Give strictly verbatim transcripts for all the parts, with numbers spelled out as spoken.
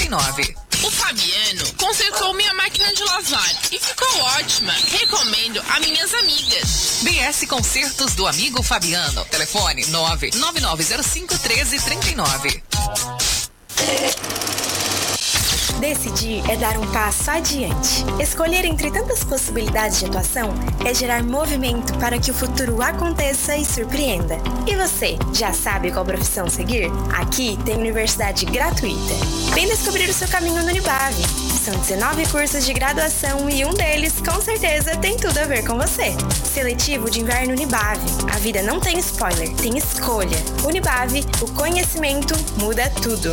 e nove. O Fabiano consertou minha máquina de lavar e ficou ótima. Recomendo a minhas amigas. B S Concertos do amigo Fabiano. Telefone nove nove nove zero cinco um três três nove. Decidir é dar um passo adiante. Escolher entre tantas possibilidades de atuação é gerar movimento para que o futuro aconteça e surpreenda. E você, já sabe qual profissão seguir? Aqui tem universidade gratuita. Vem descobrir o seu caminho no Unibave. São dezenove cursos de graduação e um deles, com certeza, tem tudo a ver com você. Seletivo de inverno Unibave. A vida não tem spoiler, tem escolha. Unibave, o conhecimento muda tudo.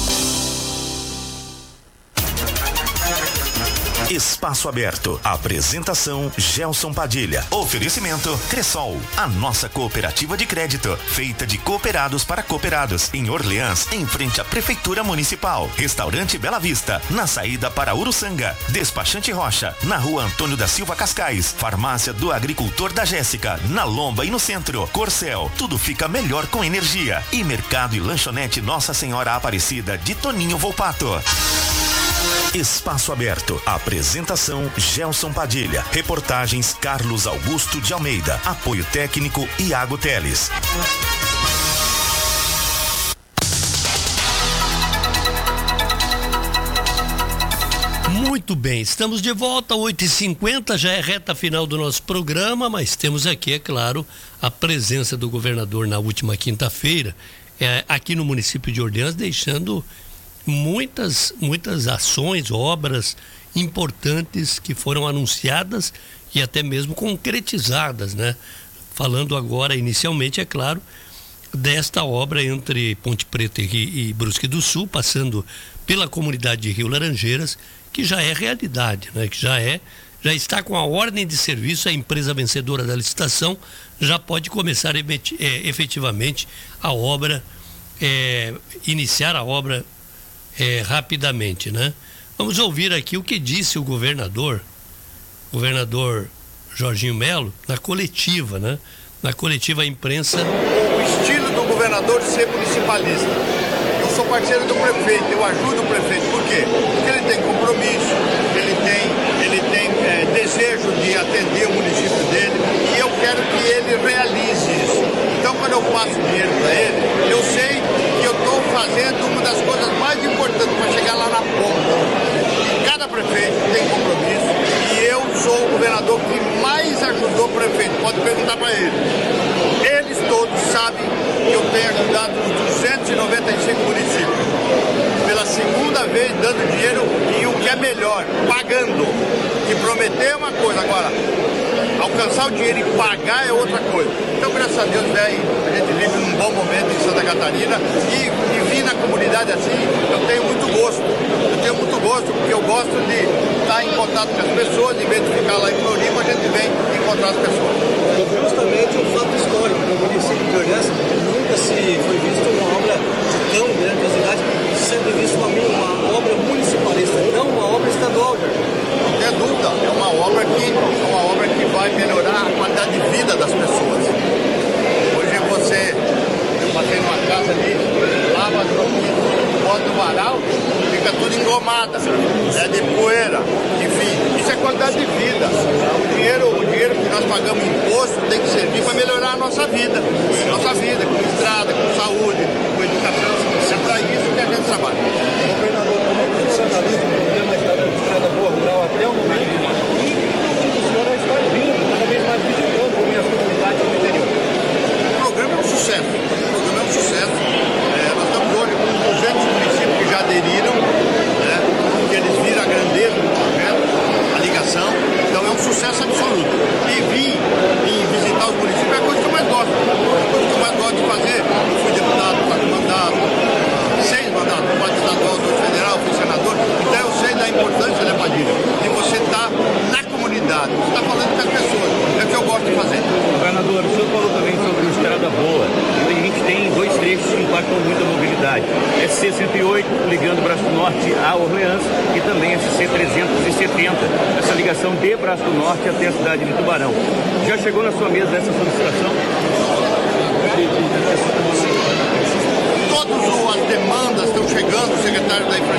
Espaço Aberto. Apresentação Gelson Padilha. Oferecimento Cressol, a nossa cooperativa de crédito, feita de cooperados para cooperados, em Orleans, em frente à Prefeitura Municipal. Restaurante Bela Vista, na saída para Uruçanga. Despachante Rocha, na rua Antônio da Silva Cascais. Farmácia do Agricultor da Jéssica, na Lomba e no centro. Corcel, tudo fica melhor com energia. E Mercado e Lanchonete Nossa Senhora Aparecida, de Toninho Volpato. Espaço Aberto. Apresentação Gelson Padilha. Reportagens Carlos Augusto de Almeida. Apoio técnico Iago Teles. Muito bem, estamos de volta, oito e cinquenta, já é reta final do nosso programa, mas temos aqui, é claro, a presença do governador na última quinta-feira, é, aqui no município de Orleans, deixando muitas, muitas ações, obras importantes que foram anunciadas e até mesmo concretizadas, né? Falando agora, inicialmente, é claro, desta obra entre Ponte Preta e, e Brusque do Sul, passando pela comunidade de Rio Laranjeiras, que já é realidade, né? Que já é, já está com a ordem de serviço, a empresa vencedora da licitação já pode começar é, efetivamente a obra, é, iniciar a obra É, rapidamente, né? Vamos ouvir aqui o que disse o governador, governador Jorginho Melo, na coletiva, né? Na coletiva à imprensa. O estilo do governador de ser municipalista. Eu sou parceiro do prefeito, eu ajudo o prefeito. Por quê? Porque ele tem compromisso, ele tem, ele tem é, desejo de atender o município dele e eu quero que ele realize isso. Então, quando eu passo dinheiro para ele, eu sei que eu estou fazendo uma das coisas mais importantes para chegar lá na ponta. E cada prefeito tem compromisso e eu sou o governador que mais ajudou o prefeito. Pode perguntar para ele. Eles todos sabem que eu tenho ajudado os duzentos e noventa e cinco municípios. Pela segunda vez dando dinheiro e o que é melhor, pagando. Que prometer é uma coisa, agora alcançar o dinheiro e pagar é outra coisa. Então, graças a Deus, véio, a gente vive num bom momento em Santa Catarina e, e vir na comunidade assim, eu tenho muito gosto. Eu tenho muito gosto porque eu gosto de estar em contato com as pessoas, em vez de ficar lá em Floripa, a gente vem encontrar as pessoas. Justamente um fato histórico, no município de Orleans nunca se foi visto uma obra de tão grandiosidade, sempre visto uma, uma obra municipalista, não uma obra estadual. Não tem dúvida, é uma obra que, é uma obra que vai melhorar a qualidade de vida das pessoas. Hoje você, eu passei numa casa ali, lava as roupas, bota o varal, fica tudo engomada, é de poeira, enfim, isso é qualidade de vida. O dinheiro, o dinheiro que nós pagamos imposto tem que servir para melhorar a nossa vida, nossa vida, com estrada, com saúde, com educação, é para isso que a gente trabalha. Governador, como é que o senhor analisa o problema da estrada boa rural até o momento? E o senhor está vindo cada vez mais visitando as comunidades do interior? O programa é um sucesso, o programa é um sucesso. É, nós estamos hoje com duzentos municípios que já aderiram, né, porque eles viram a grandeza do projeto, a ligação, então é um sucesso absoluto. E vir e visitar os municípios é a coisa que eu mais gosto, é a coisa que eu mais gosto de fazer. Eu fui deputado, quatro mandatos, seis mandatos, quatro estadual, dois federal, fui senador, então eu sei da importância, né, Padilha, de você estar na comunidade, você está falando com as pessoas, é o que eu gosto de fazer. Governador, o senhor falou também sobre o Estrada Boa, e a gente tem dois trechos que impactam muito a mobilidade, S C cento e oito ligando Braço do Norte a Orleans e também S C trezentos e setenta, essa ligação de Braço do Norte até a cidade de Tubarão. Já chegou na sua mesa essa solicitação? Todas as demandas estão chegando, o secretário da Infraestrutura